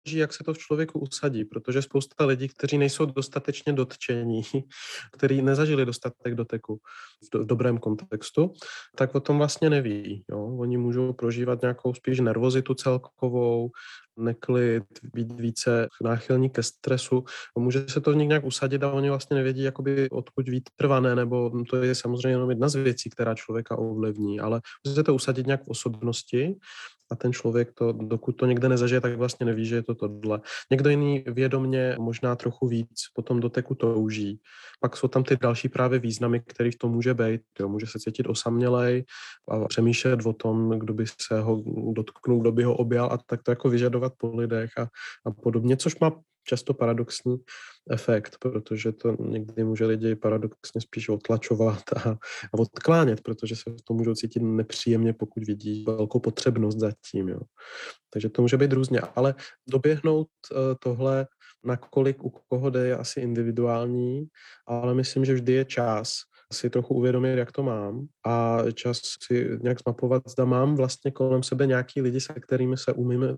jak se to v člověku usadí, protože spousta lidí, kteří nejsou dostatečně dotčení, kteří nezažili dostatek doteku v dobrém kontextu, tak o tom vlastně neví. Jo? Oni můžou prožívat nějakou spíš nervozitu celkovou, neklid, být více náchylní ke stresu. Může se to v nich nějak usadit a oni vlastně nevědí, jakoby odkud vít trvané, nebo to je samozřejmě jenom jedna z věcí, která člověka ovlivní, ale může se to usadit nějak v osobnosti a ten člověk to, dokud to někde nezažije, tak vlastně neví, že je to tohle. Někdo jiný vědomě možná trochu víc po tom doteku touží. Pak jsou tam ty další právě významy, který v tom může být. Jo. Může se cítit osamělej a přemýšlet o tom, kdo by se ho dotknul, kdo by ho objal a tak to jako vyžadovat po lidech a podobně, což má často paradoxní efekt, protože to někdy může lidi paradoxně spíš otlačovat a odklánět, protože se v tom můžou cítit nepříjemně, pokud vidí velkou potřebnost zatím. Jo. Takže to může být různě, ale doběhnout tohle, nakolik u koho jde, je asi individuální, ale myslím, že vždy je čas si trochu uvědomit, jak to mám a čas si nějak zmapovat, zda mám vlastně kolem sebe nějaký lidi, se kterými se umíme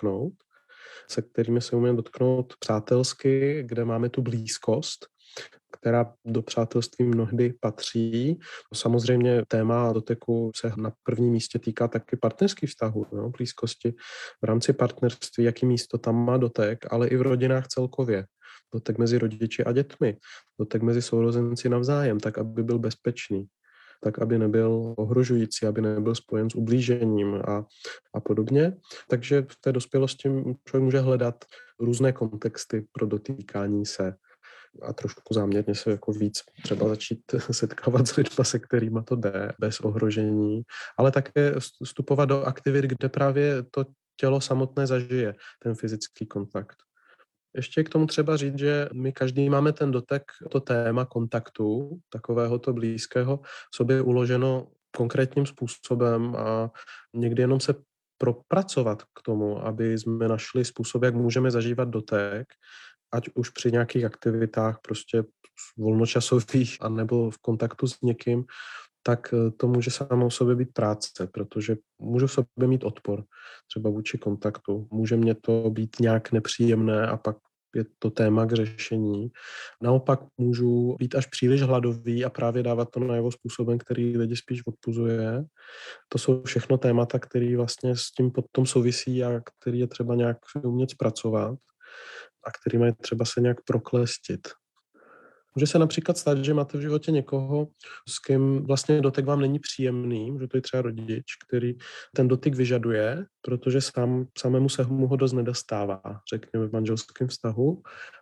dotknout přátelsky, kde máme tu blízkost, která do přátelství mnohdy patří. Samozřejmě téma doteku se na prvním místě týká taky partnerských vztahů, no, blízkosti v rámci partnerství, jaký místo tam má dotek, ale i v rodinách celkově. Dotek mezi rodiči a dětmi, dotek mezi sourozenci navzájem, tak aby byl bezpečný, tak aby nebyl ohrožující, aby nebyl spojen s ublížením a podobně. Takže v té dospělosti člověk může hledat různé kontexty pro dotýkání se a trošku záměrně se jako víc třeba začít setkávat s lidmi, se kterými to jde, bez ohrožení, ale také vstupovat do aktivit, kde právě to tělo samotné zažije, ten fyzický kontakt. Ještě k tomu třeba říct, že my každý máme ten dotek, to téma kontaktu, takového to blízkého, sobě uloženo konkrétním způsobem a někdy jenom se propracovat k tomu, aby jsme našli způsob, jak můžeme zažívat dotek, ať už při nějakých aktivitách prostě volnočasových anebo v kontaktu s někým, tak to může samo o sobě být práce, protože můžu v sobě mít odpor třeba vůči kontaktu. Může mě to být nějak nepříjemné a pak je to téma k řešení. Naopak můžu být až příliš hladový a právě dávat to najevo způsobem, který lidi spíš odpuzuje. To jsou všechno témata, které vlastně s tím potom souvisí a který je třeba nějak umět zpracovat a kterými je třeba se nějak proklestit. Může se například stát, že máte v životě někoho, s kým vlastně dotek vám není příjemný, může to je třeba rodič, který ten dotyk vyžaduje, protože samému se mu ho dost nedostává, řekněme v manželském vztahu.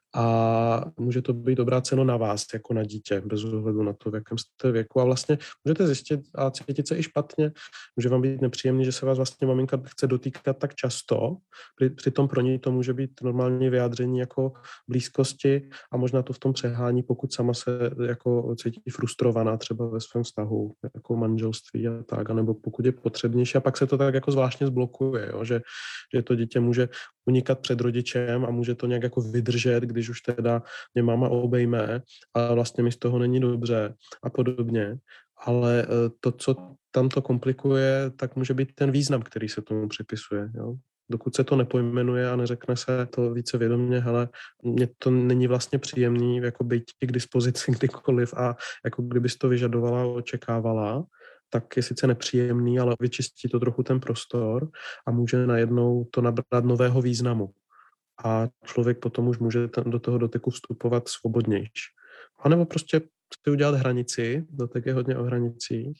A může to být obráceno na vás, jako na dítě, bez ohledu na to, v jakém jste věku. A vlastně můžete zjistit a cítit se i špatně, může vám být nepříjemný, že se vás vlastně maminka chce dotýkat tak často, přitom pro ní to může být normální vyjádření jako blízkosti a možná to v tom přehání, pokud sama se jako cítí frustrovaná třeba ve svém vztahu, jako manželství a tak, anebo pokud je potřebnější a pak se to tak jako zvláštně zblokuje, jo, že to dítě může unikat před rodičem a může to nějak jako vydržet, když už teda mě máma obejme a vlastně mi z toho není dobře a podobně. Ale to, co tam to komplikuje, tak může být ten význam, který se tomu připisuje. Jo? Dokud se to nepojmenuje a neřekne se to více vědomě, hele, mně to není vlastně příjemný jako být k dispozici kdykoliv a jako kdybys to vyžadovala, očekávala, tak je sice nepříjemný, ale vyčistí to trochu ten prostor a může najednou to nabrat nového významu. A člověk potom už může do toho doteku vstupovat svobodnější. A nebo prostě si udělat hranici, dotek je hodně o hranicích,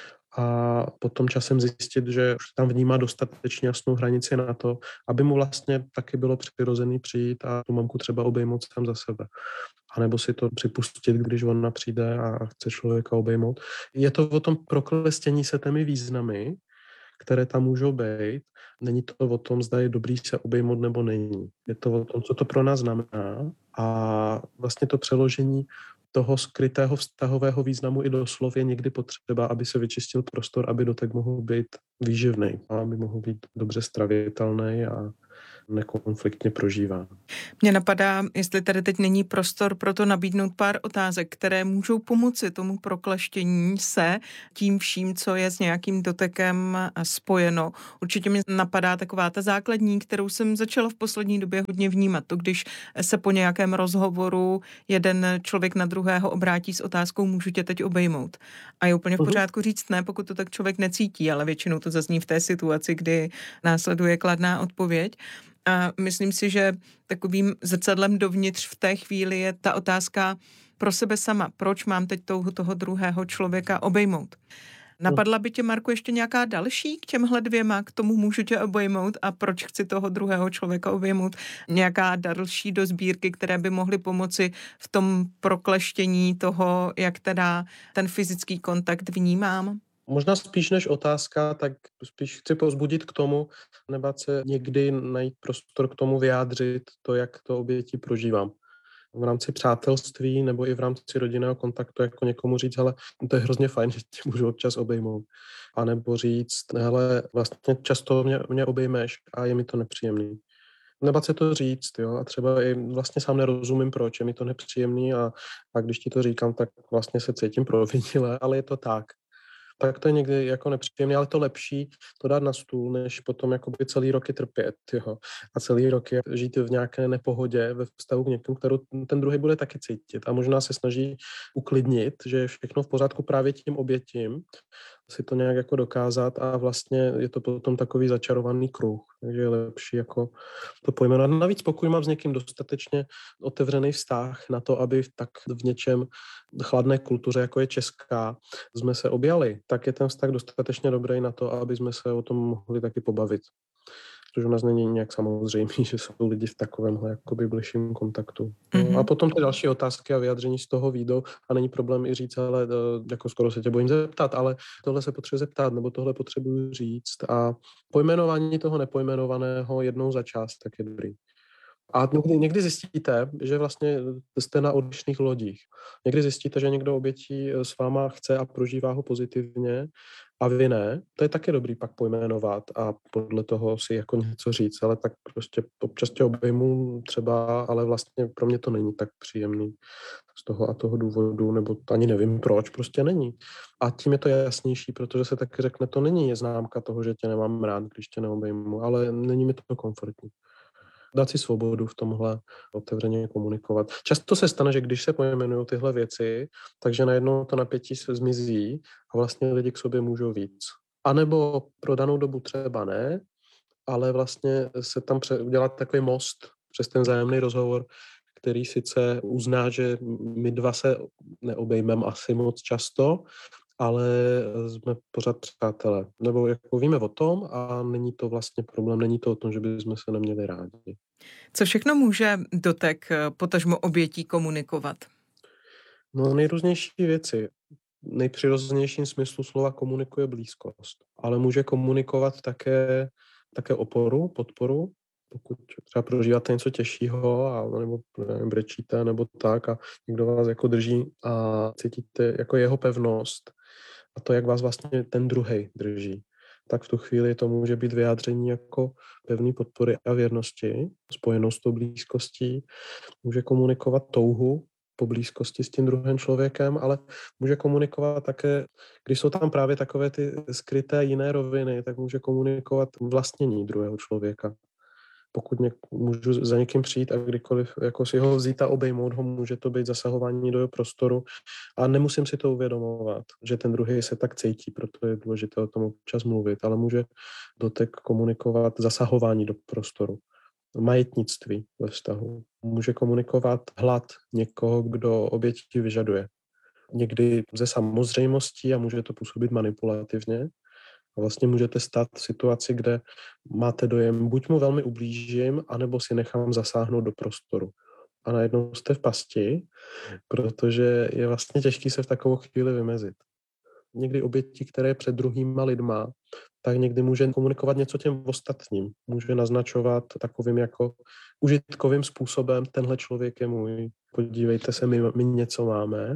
a potom časem zjistit, že už tam vnímá dostatečně jasnou hranici na to, aby mu vlastně taky bylo přirozený přijít a tu mamku třeba obejmout sám za sebe. A nebo si to připustit, když ona přijde a chce člověka obejmout. Je to o tom proklestění se těmi významy, které tam můžou být. Není to o tom, zda je dobrý se obejmout nebo není. Je to o tom, co to pro nás znamená a vlastně to přeložení toho skrytého vztahového významu i do slov je někdy potřeba, aby se vyčistil prostor, aby dotek mohl být výživný, aby mohl být dobře stravitelný nekonfliktně prožívá. Mně napadá, jestli tady teď není prostor pro to nabídnout pár otázek, které můžou pomoci tomu prokleštění se tím vším, co je s nějakým dotekem spojeno. Určitě mě napadá taková ta základní, kterou jsem začala v poslední době hodně vnímat. To, když se po nějakém rozhovoru jeden člověk na druhého obrátí s otázkou, můžu tě teď obejmout. A je úplně v pořádku říct ne, pokud to tak člověk necítí, ale většinou to zazní v té situaci, kdy následuje kladná odpověď. A myslím si, že takovým zrcadlem dovnitř v té chvíli je ta otázka pro sebe sama. Proč mám teď touhu toho druhého člověka obejmout? Napadla by tě, Marku, ještě nějaká další k těmhle dvěma, k tomu můžu tě obejmout a proč chci toho druhého člověka obejmout? Nějaká další do sbírky, které by mohly pomoci v tom prokleštění toho, jak teda ten fyzický kontakt vnímám? Možná spíš než otázka, tak spíš chci povzbudit k tomu, nebát se někdy najít prostor k tomu vyjádřit to, jak to obětí prožívám. V rámci přátelství nebo i v rámci rodinného kontaktu jako někomu říct, hele, to je hrozně fajn, že tě můžu občas obejmout. A nebo říct, hele, vlastně často mě obejmeš a je mi to nepříjemný. Nebát se to říct, jo, a třeba i vlastně sám nerozumím, proč je mi to nepříjemný a když ti to říkám, tak vlastně se cítím provinile, ale je to tak. Tak to je někdy jako nepříjemné, ale to lepší to dát na stůl, než potom jakoby celý roky trpět, jo. A celý roky žít v nějaké nepohodě ve vztahu k někomu, kterou ten druhý bude taky cítit. A možná se snaží uklidnit, že je všechno v pořádku právě tím obětím, si to nějak jako dokázat a vlastně je to potom takový začarovaný kruh. Takže je lepší jako to pojmenovat. Navíc pokud mám s někým dostatečně otevřený vztah na to, aby tak v něčem chladné kultuře, jako je česká, jsme se objali, tak je ten vztah dostatečně dobrý na to, aby jsme se o tom mohli taky pobavit. Což u nás není nějak samozřejmé, že jsou lidi v takovémhle jakoby bližším kontaktu. No, a potom ty další otázky a vyjádření z toho výjdou a není problém i říct, ale jako skoro se tě bojím zeptat, ale tohle se potřebuje zeptat, nebo tohle potřebuji říct. A pojmenování toho nepojmenovaného jednou za čas tak je dobrý. A někdy zjistíte, že vlastně jste na odlišných lodích. Někdy zjistíte, že někdo obětí s váma chce a prožívá ho pozitivně a vy ne. To je taky dobrý pak pojmenovat a podle toho si jako něco říct, ale tak prostě občas tě obejmu třeba, ale vlastně pro mě to není tak příjemný z toho a toho důvodu, nebo ani nevím proč, prostě není. A tím je to jasnější, protože se taky řekne, to není známka toho, že tě nemám rád, když tě neobejmu, ale není mi to komfortní. Dát si svobodu v tomhle, otevřeně komunikovat. Často se stane, že když se pojmenují tyhle věci, takže najednou to napětí se zmizí a vlastně lidi k sobě můžou víc. A nebo pro danou dobu třeba ne, ale vlastně se tam udělat takový most přes ten vzájemný rozhovor, který sice uzná, že my dva se neobejmeme asi moc často, ale jsme pořád přátelé. Nebo jako víme o tom a není to vlastně problém, není to o tom, že bychom se neměli rádi. Co všechno může dotek, potažmo obětí komunikovat? No nejrůznější věci. Nejpřirozenějším smyslu slova komunikuje blízkost, ale může komunikovat také oporu, podporu, pokud třeba prožíváte něco těžšího a nebo brečíte nebo tak a někdo vás jako drží a cítíte jako jeho pevnost a to, jak vás vlastně ten druhej drží, tak v tu chvíli to může být vyjádření jako pevné podpory a věrnosti, spojenou s tou blízkostí. Může komunikovat touhu po blízkosti s tím druhým člověkem, ale může komunikovat také, když jsou tam právě takové ty skryté jiné roviny, tak může komunikovat vlastnění druhého člověka. Pokud můžu za někým přijít a kdykoliv jako si ho vzít a obejmout ho, může to být zasahování do jeho prostoru a nemusím si to uvědomovat, že ten druhý se tak cítí, proto je důležité o tom občas mluvit, ale může dotek komunikovat zasahování do prostoru. Majetnictví ve vztahu. Může komunikovat hlad někoho, kdo oběti vyžaduje. Někdy ze samozřejmostí a může to působit manipulativně. A vlastně můžete stát v situaci, kde máte dojem, buď mu velmi ublížím, anebo si nechám zasáhnout do prostoru. A najednou jste v pasti, protože je vlastně těžké se v takovou chvíli vymezit. Někdy oběti, které je před druhýma lidma, tak někdy může komunikovat něco těm ostatním. Může naznačovat takovým jako užitkovým způsobem, tenhle člověk je můj, podívejte se, my něco máme.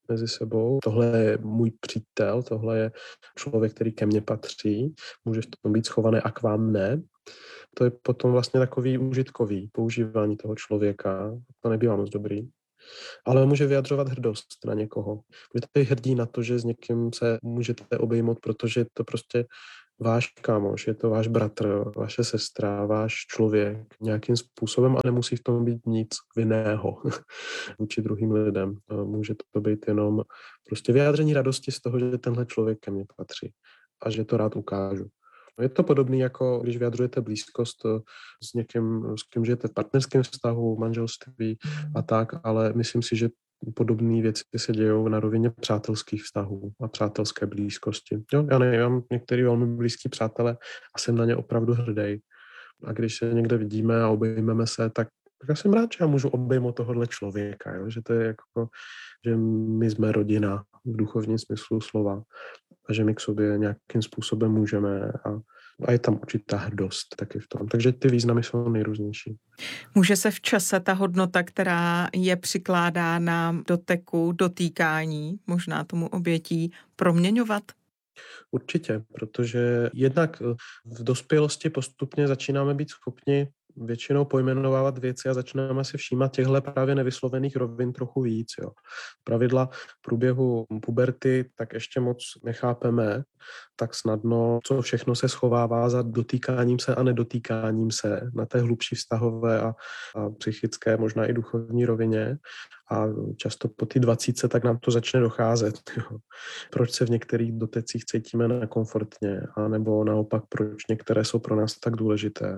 mezi sebou. Tohle je můj přítel, tohle je člověk, který ke mně patří, může v tom být schovaný a k vám ne. To je potom vlastně takový užitkový používání toho člověka. To nebývá moc dobrý. Ale může vyjadřovat hrdost na někoho. Můžete být hrdí na to, že s někým se můžete obejmout, protože je to prostě váš kámoš, je to váš bratr, vaše sestra, váš člověk nějakým způsobem a nemusí v tom být nic vinného vůči druhým lidem. Může to být jenom prostě vyjádření radosti z toho, že tenhle člověk ke mně patří a že to rád ukážu. Je to podobné, jako když vyjadřujete blízkost s někým, s kým žijete v partnerském vztahu, manželství a tak, ale myslím si, že podobné věci se dějou na rovině přátelských vztahů a přátelské blízkosti. Jo, já nevím, mám některý velmi blízký přátelé a jsem na ně opravdu hrdý. A když se někde vidíme a obejmeme se, tak já jsem rád, že já můžu obejmout tohohle člověka, jo? Že to je jako, že my jsme rodina v duchovním smyslu slova a že my k sobě nějakým způsobem můžeme a je tam určitá hrdost taky v tom. Takže ty významy jsou nejrůznější. Může se v čase ta hodnota, která je přikládána doteku, dotýkání, možná tomu obětí, proměňovat? Určitě, protože jednak v dospělosti postupně začínáme být schopni většinou pojmenovávat věci a začínáme si všímat těchto právě nevyslovených rovin trochu víc. Jo. Pravidla v průběhu puberty tak ještě moc nechápeme tak snadno, co všechno se schovává za dotýkáním se a nedotýkáním se na té hlubší vztahové a psychické, možná i duchovní rovině. A často po ty 20 tak nám to začne docházet. Jo. Proč se v některých dotecích cítíme nekomfortně, anebo naopak, proč některé jsou pro nás tak důležité.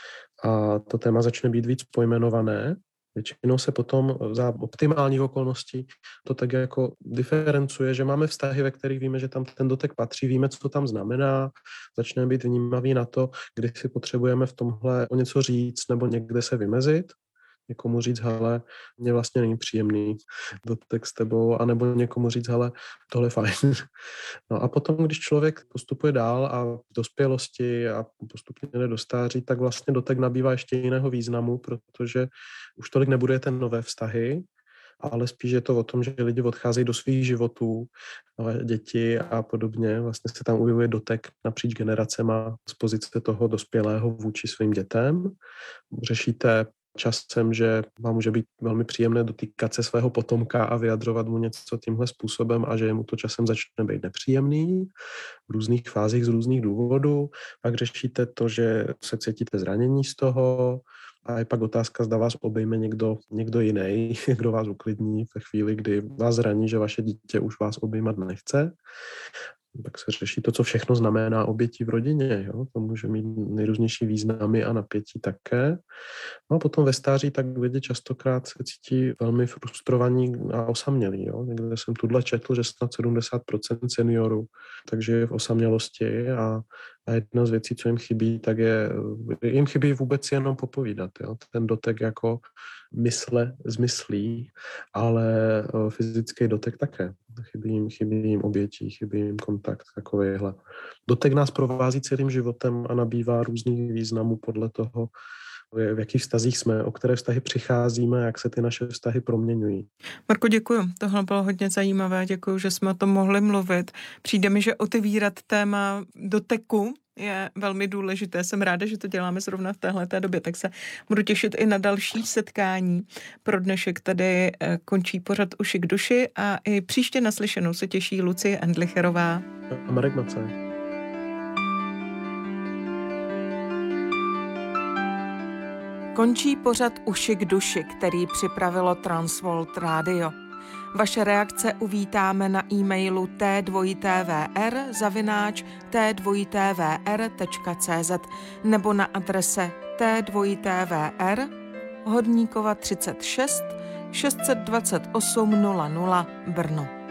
A to téma začne být víc pojmenované. Většinou se potom za optimálních okolností to tak jako diferencuje, že máme vztahy, ve kterých víme, že tam ten dotek patří, víme, co to tam znamená, začneme být vnímaví na to, kdy si potřebujeme v tomhle o něco říct nebo někde se vymezit. Někomu říct, hele, mě vlastně není příjemný dotek s tebou, anebo někomu říct, hele, tohle je fajn. No a potom, když člověk postupuje dál a v dospělosti a postupně jde do stáří, tak vlastně dotek nabývá ještě jiného významu, protože už tolik nebudujete nové vztahy, ale spíš je to o tom, že lidi odcházejí do svých životů, děti a podobně. Vlastně se tam objevuje dotek napříč generacema z pozice toho dospělého vůči svým dětem. Řešíte časem, že vám může být velmi příjemné dotýkat se svého potomka a vyjadřovat mu něco tímhle způsobem a že mu to časem začne být nepříjemný v různých fázích z různých důvodů. Pak řešíte to, že se cítíte zranění z toho a je pak otázka, zda vás obejme někdo jiný, kdo vás uklidní ve chvíli, kdy vás zraní, že vaše dítě už vás obejmat nechce. Tak se řeší to, co všechno znamená obětí v rodině. Jo? To může mít nejrůznější významy a napětí také. No a potom ve stáří tak lidi častokrát se cítí velmi frustrovaní a osamělí. Jo? Někde jsem tuhle četl, že snad 70% seniorů takže je v osamělosti a jedna z věcí, co jim chybí, tak jim chybí vůbec jenom popovídat. Jo? Ten dotek jako mysle zmyslí, ale fyzický dotek také. Chybí jim obětí, chybí jim kontakt takovýhle. Dotek nás provází celým životem a nabývá různých významů podle toho, v jakých vztazích jsme, o které vztahy přicházíme, jak se ty naše vztahy proměňují. Marko, děkuju. Tohle bylo hodně zajímavé. Děkuju, že jsme o tom mohli mluvit. Přijde mi, že otevírat téma doteku je velmi důležité. Jsem ráda, že to děláme zrovna v téhleté době, tak se budu těšit i na další setkání. Pro dnešek tady končí pořad Uši k duši a i příště naslyšenou se těší Lucie Endlicherová a Marek Macaj. Končí pořad Uši k duši, který připravilo Transworld Radio. Vaše reakce uvítáme na e-mailu t2tvr@t2tvr.cz nebo na adrese t2tvr Hodníkova 36 628 00 Brno.